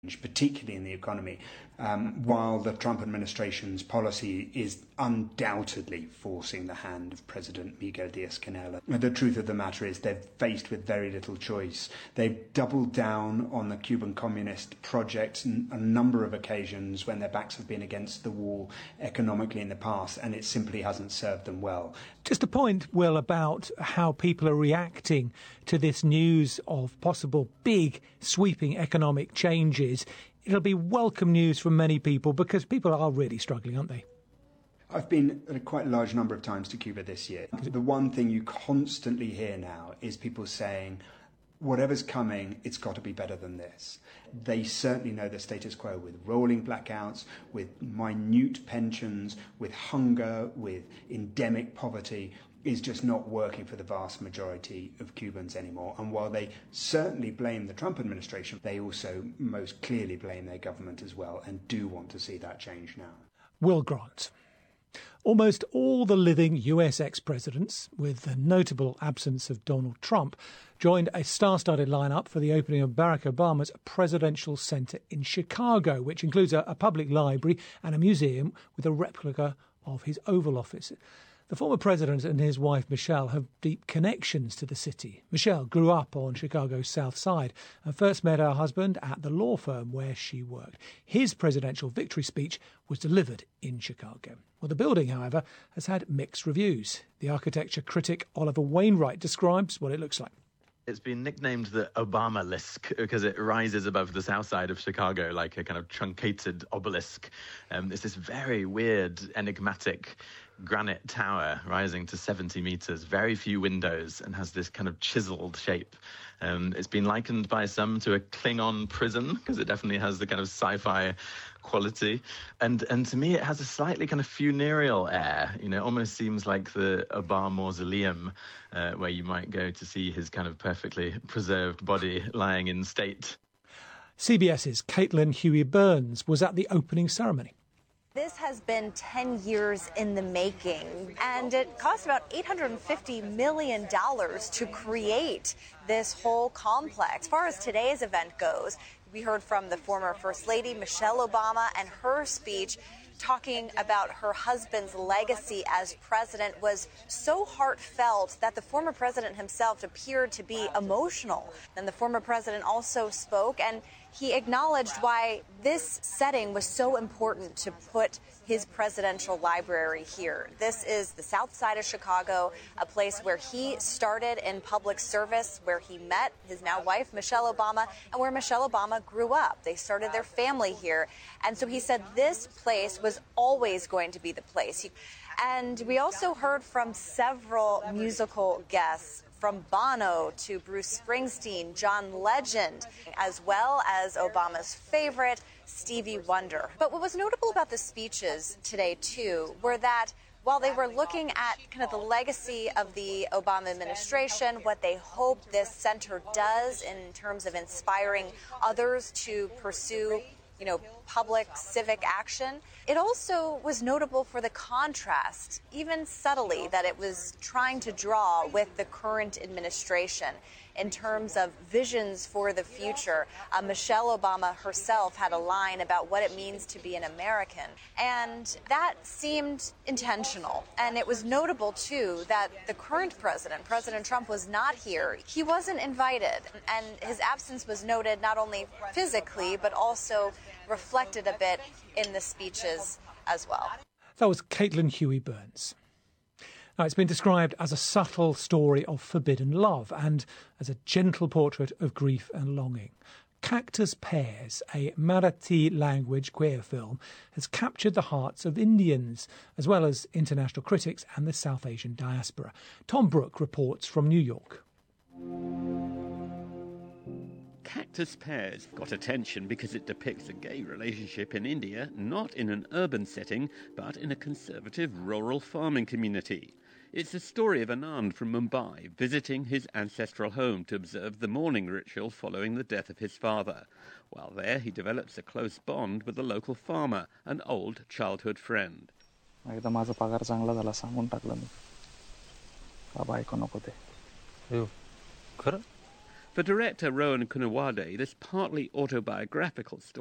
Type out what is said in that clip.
particularly in the economy, while the Trump administration's policy is undoubtedly forcing the hand of President Miguel Diaz-Canel. The truth of the matter is they're faced with very little choice. They've doubled down on the Cuban Communist project on a number of occasions when their backs have been against the wall economically in the past, and it simply hasn't served them well. Just a point, Will, about how people are reacting to this news of possible big, sweeping economic changes. It'll be welcome news for many people because people are really struggling, aren't they? I've been at a quite large number of times to Cuba this year. The one thing you constantly hear now is people saying, whatever's coming, it's got to be better than this. They certainly know the status quo with rolling blackouts, with minute pensions, with hunger, with endemic poverty is just not working for the vast majority of Cubans anymore. And while they certainly blame the Trump administration, they also most clearly blame their government as well and do want to see that change now. Will Grant. Almost all the living US ex-presidents, with the notable absence of Donald Trump, joined a star-studded lineup for the opening of Barack Obama's presidential center in Chicago, which includes a public library and a museum with a replica of his Oval Office. The former president and his wife Michelle have deep connections to the city. Michelle grew up on Chicago's South Side and first met her husband at the law firm where she worked. His presidential victory speech was delivered in Chicago. Well, the building, however, has had mixed reviews. The architecture critic Oliver Wainwright describes what it looks like. It's been nicknamed the Obama-lisk because it rises above the south side of Chicago like a kind of truncated obelisk. It's this very weird, enigmatic granite tower rising to 70 metres, very few windows, and has this kind of chiseled shape. It's been likened by some to a Klingon prison because it definitely has the kind of sci-fi quality. And to me, it has a slightly kind of funereal air. You know, it almost seems like the Obama mausoleum where you might go to see his kind of perfectly preserved body lying in state. CBS's Caitlin Huey-Burns was at the opening ceremony. This has been 10 years in the making, and it cost about $850 million to create this whole complex. As far as today's event goes, we heard from the former First Lady, Michelle Obama, and her speech talking about her husband's legacy as president was so heartfelt that the former president himself appeared to be emotional. And the former president also spoke, and he acknowledged why this setting was so important to put his presidential library here. This is the south side of Chicago, a place where he started in public service, where he met his now wife, Michelle Obama, and where Michelle Obama grew up. They started their family here. And so he said this place was always going to be the place. And we also heard from several musical guests, from Bono to Bruce Springsteen, John Legend, as well as Obama's favorite, Stevie Wonder. But what was notable about the speeches today, too, were that while they were looking at kind of the legacy of the Obama administration, what they hope this center does in terms of inspiring others to pursue public civic action. It also was notable for the contrast, even subtly, that it was trying to draw with the current administration in terms of visions for the future. Michelle Obama herself had a line about what it means to be an American, and that seemed intentional. And it was notable, too, that the current president, President Trump, was not here. He wasn't invited, and his absence was noted not only physically, but also reflected a bit in the speeches as well. That was Caitlin Huey-Burns. Now, it's been described as a subtle story of forbidden love and as a gentle portrait of grief and longing. Cactus Pears, a Marathi language queer film, has captured the hearts of Indians, as well as international critics and the South Asian diaspora. Tom Brooke reports from New York. Cactus Pears got attention because it depicts a gay relationship in India, not in an urban setting, but in a conservative rural farming community. It's the story of Anand from Mumbai visiting his ancestral home to observe the mourning ritual following the death of his father. While there, he develops a close bond with the local farmer, an old childhood friend. माझा पगार चांगला झाला सांगून टाकलं मी. बायको नको ते. खरं? For director Rowan Kunawade, this partly autobiographical story